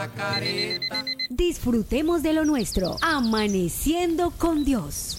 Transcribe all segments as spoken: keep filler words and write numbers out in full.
Disfrutemos de lo nuestro, amaneciendo con Dios.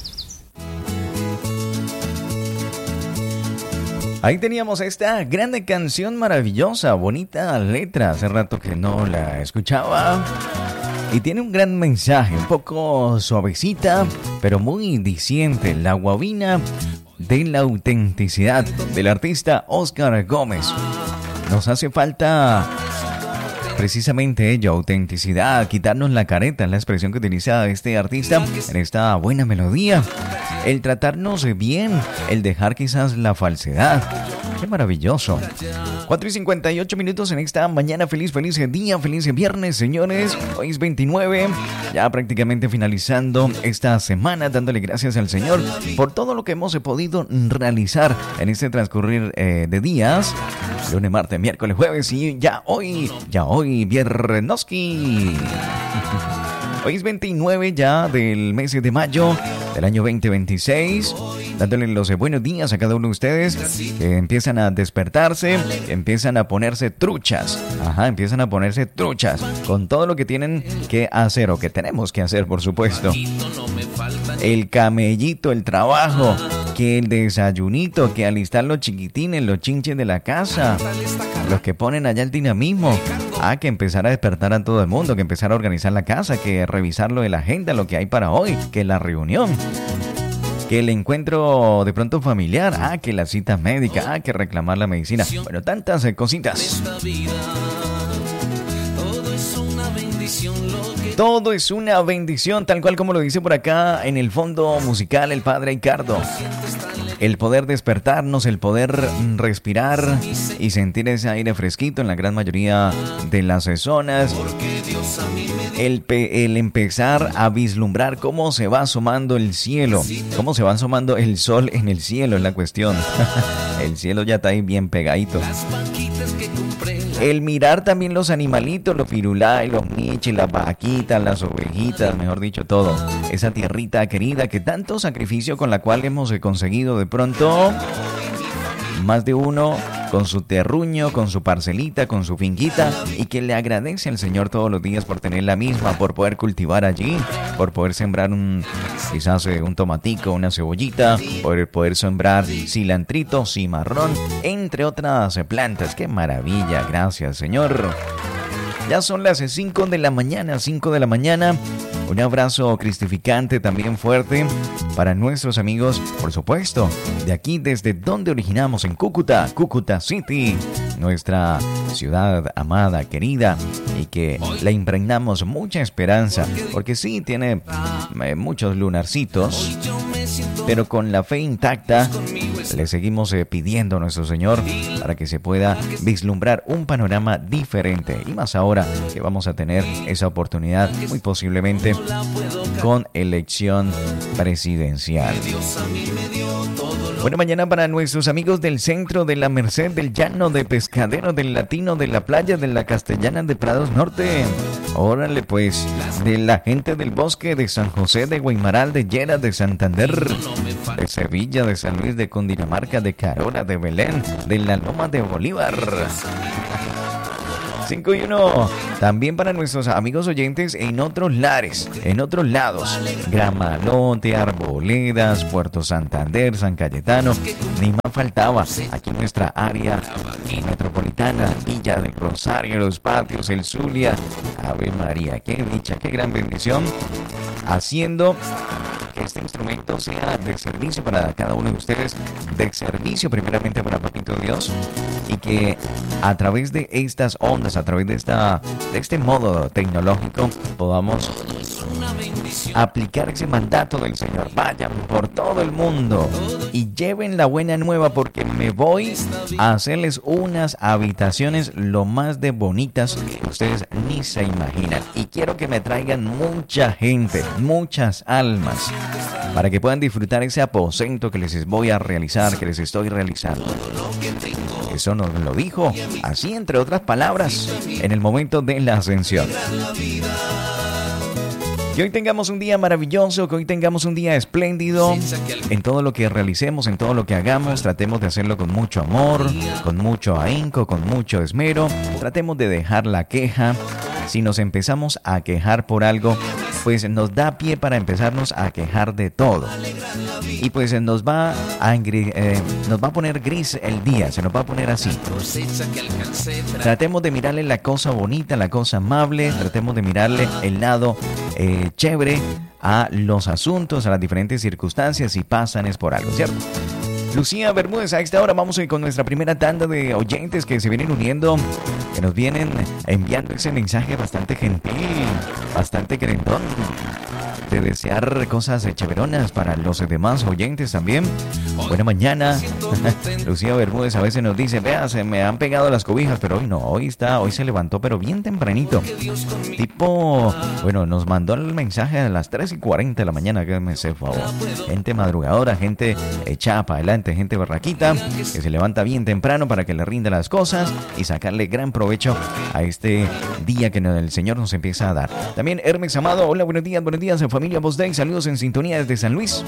Ahí teníamos esta grande canción maravillosa, bonita letra, hace rato que no la escuchaba. Y tiene un gran mensaje, un poco suavecita, pero muy diciente. La guabina de la autenticidad del artista Óscar Gómez. Nos hace falta precisamente ello, autenticidad, quitarnos la careta, es la expresión que utiliza este artista en esta buena melodía. El tratarnos bien, el dejar quizás la falsedad. ¡Qué maravilloso! cuatro y cincuenta y ocho minutos en esta mañana. Feliz, feliz día, feliz viernes, señores. Hoy es veintinueve, ya prácticamente finalizando esta semana, dándole gracias al Señor por todo lo que hemos podido realizar en este transcurrir eh, de días. Lunes, martes, miércoles, jueves y ya hoy, ya hoy, viernoski. Hoy es veintinueve ya del mes de mayo del año veinte veintiséis, dándole los buenos días a cada uno de ustedes que empiezan a despertarse, que empiezan a ponerse truchas, ajá, empiezan a ponerse truchas con todo lo que tienen que hacer o que tenemos que hacer, por supuesto. El camellito, el trabajo, que el desayunito, que alistar los chiquitines, los chinches de la casa, los que ponen allá el dinamismo. Ah, que empezar a despertar a todo el mundo, que empezar a organizar la casa, que revisar lo de la agenda, lo que hay para hoy, que la reunión, que el encuentro de pronto familiar, ah, que la cita médica, ah, que reclamar la medicina. Bueno, tantas eh, cositas. Todo es una bendición, tal cual como lo dice por acá en el fondo musical el padre Ricardo. El poder despertarnos, el poder respirar y sentir ese aire fresquito en la gran mayoría de las zonas. El, pe- el empezar a vislumbrar cómo se va asomando el cielo, cómo se va asomando el sol en el cielo es la cuestión. El cielo ya está ahí bien pegadito. El mirar también los animalitos, los firulais, los michis, las vaquitas, las ovejitas, mejor dicho, todo. Esa tierrita querida que tanto sacrificio con la cual hemos conseguido de pronto. Más de uno con su terruño, con su parcelita, con su finquita, y que le agradece al Señor todos los días por tener la misma, por poder cultivar allí, por poder sembrar un, quizás un tomatico, una cebollita, por poder sembrar cilantrito, cimarrón, entre otras plantas. ¡Qué maravilla! Gracias, Señor. Ya son las cinco de la mañana, cinco de la mañana. Un abrazo cristificante también fuerte para nuestros amigos, por supuesto, de aquí desde donde originamos, en Cúcuta, Cúcuta City, nuestra ciudad amada, querida, y que la impregnamos mucha esperanza, porque sí, tiene eh, muchos lunarcitos, pero con la fe intacta le seguimos eh, pidiendo a nuestro Señor para que se pueda vislumbrar un panorama diferente, y más ahora que vamos a tener esa oportunidad muy posiblemente con elección presidencial. Buena mañana para nuestros amigos del centro de la Merced, del Llano, de Pescadero, del Latino, de la Playa, de la Castellana, de Prados Norte. Órale pues, de la gente del Bosque, de San José, de Guaymaral, de Lleras, de Santander, de Sevilla, de San Luis, de Cundinamarca, de Carora, de Belén, de la Loma de Bolívar. cinco y uno. También para nuestros amigos oyentes en otros lares, en otros lados. Gramalote, Arboledas, Puerto Santander, San Cayetano. Ni más faltaba. Aquí en nuestra área metropolitana, Villa del Rosario, Los Patios, El Zulia. Ave María, qué dicha, qué gran bendición. Haciendo que este instrumento sea de servicio para cada uno de ustedes, de servicio primeramente para Papito Dios, y que a través de estas ondas, a través de esta de este modo tecnológico, podamos aplicar ese mandato del Señor. Vayan por todo el mundo y lleven la buena nueva, porque me voy a hacerles unas habitaciones lo más de bonitas que ustedes ni se imaginan, y quiero que me traigan mucha gente, muchas almas, para que puedan disfrutar ese aposento que les voy a realizar, que les estoy realizando. Eso nos lo dijo así, entre otras palabras, en el momento de la ascensión. Que hoy tengamos un día maravilloso, que hoy tengamos un día espléndido en todo lo que realicemos, en todo lo que hagamos. Tratemos de hacerlo con mucho amor, con mucho ahínco, con mucho esmero. Tratemos de dejar la queja, si nos empezamos a quejar por algo, pues nos da pie para empezarnos a quejar de todo. Y pues nos va a, eh, nos va a poner gris el día, se nos va a poner así. Tratemos de mirarle la cosa bonita, la cosa amable, tratemos de mirarle el lado eh, chévere a los asuntos, a las diferentes circunstancias, y pasan es por algo, ¿cierto? Lucía Bermúdez, a esta hora vamos con nuestra primera tanda de oyentes que se vienen uniendo, que nos vienen enviando ese mensaje bastante gentil, bastante querendón, de desear cosas chéveronas para los demás oyentes también. Buena mañana. Lucía Bermúdez a veces nos dice, vea, se me han pegado las cobijas, pero hoy no, hoy está, hoy se levantó, pero bien tempranito. Tipo, bueno, nos mandó el mensaje a las tres y cuarenta de la mañana, que me hace favor. Gente madrugadora, gente echada para adelante, gente barraquita, que se levanta bien temprano para que le rinda las cosas y sacarle gran provecho a este día que el Señor nos empieza a dar. También Hermes Amado, hola, buenos días, buenos días, familia Voz Day, saludos en sintonía desde San Luis.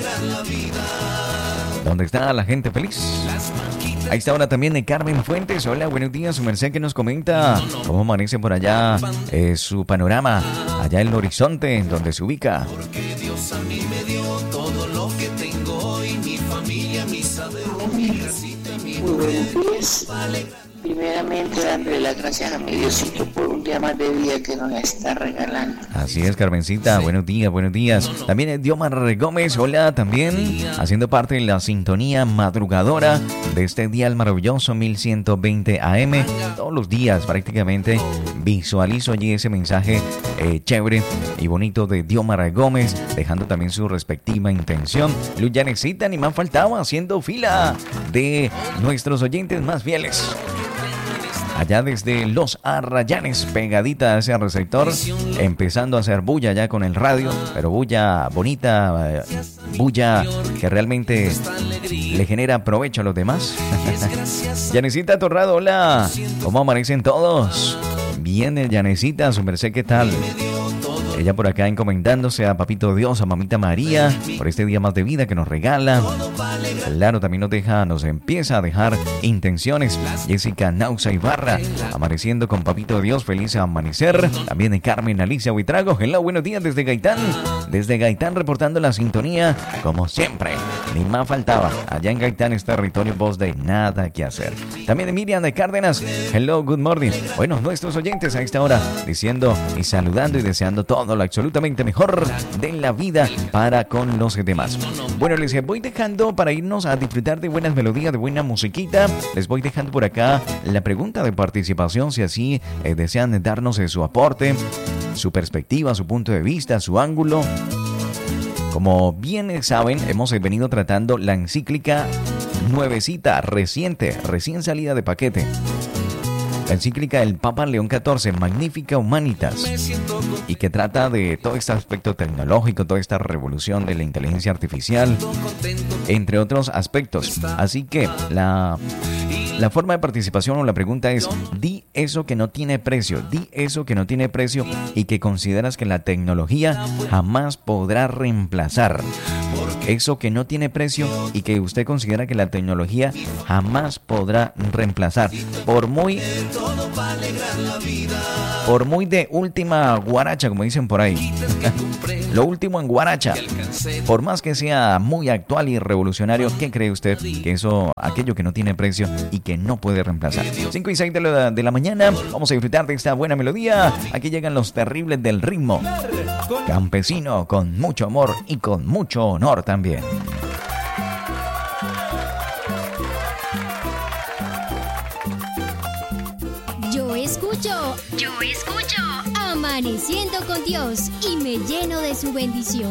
¿Dónde está la gente feliz? Ahí está ahora también de Carmen Fuentes. Hola, buenos días, su merced, que nos comenta cómo amanece por allá eh, su panorama, allá en el horizonte, en donde se ubica. Porque Dios a mí me dio todo lo que tengo hoy, mi familia, mi saber, mi casita, mi muy buenos días. Primeramente, dándole las gracias a mi Diosito por un día más de vida que nos está regalando. Así es, Carmencita. Buenos días, buenos días. También es Diomar Gómez. Hola, también haciendo parte de la sintonía madrugadora de este día maravilloso mil ciento veinte A M. Todos los días prácticamente visualizo allí ese mensaje eh, chévere y bonito de Diomar Gómez, dejando también su respectiva intención. Luz Yanecita, ni más faltaba, haciendo fila de nuestros oyentes más fieles. Allá desde Los Arrayanes, pegadita a ese receptor, empezando a hacer bulla ya con el radio, pero bulla bonita, bulla que realmente le genera provecho a los demás. Yanecita Torrado, hola, ¿cómo amanecen todos? Bien, Yanecita, su merced, ¿qué tal? Ella por acá encomendándose a Papito Dios, a Mamita María, por este día más de vida que nos regala. Claro, también nos deja, nos empieza a dejar intenciones. Jessica Nausa Ibarra, amaneciendo con Papito Dios, feliz amanecer. También de Carmen Alicia Huitrago. Hello, buenos días desde Gaitán. Desde Gaitán reportando la sintonía, como siempre. Ni más faltaba. Allá en Gaitán es territorio Voz de nada que hacer. También de Miriam de Cárdenas. Hello, good morning. Bueno, nuestros oyentes a esta hora diciendo y saludando y deseando todo lo absolutamente mejor de la vida para con los demás. Bueno, les voy dejando para irnos a disfrutar de buenas melodías, de buena musiquita. Les voy dejando por acá la pregunta de participación, si así eh, desean darnos eh, su aporte, su perspectiva, su punto de vista, su ángulo. Como bien saben, hemos venido tratando la encíclica nuevecita, reciente, recién salida de paquete. La encíclica del Papa León catorce, Magnificat Humanitas, y que trata de todo este aspecto tecnológico, toda esta revolución de la inteligencia artificial, entre otros aspectos. Así que la, la forma de participación o la pregunta es: di eso que no tiene precio, di eso que no tiene precio y que consideras que la tecnología jamás podrá reemplazar. Eso que no tiene precio y que usted considera que la tecnología jamás podrá reemplazar. Por muy, por muy de última guaracha, como dicen por ahí. Lo último en guaracha. Por más que sea muy actual y revolucionario, ¿qué cree usted? Que eso, aquello que no tiene precio y que no puede reemplazar. cinco y seis de la, de la mañana, vamos a disfrutar de esta buena melodía. Aquí llegan los terribles del ritmo. Campesino, con mucho amor y con mucho honor también. Yo escucho, yo escucho, Amaneciendo con Dios, y me lleno de su bendición.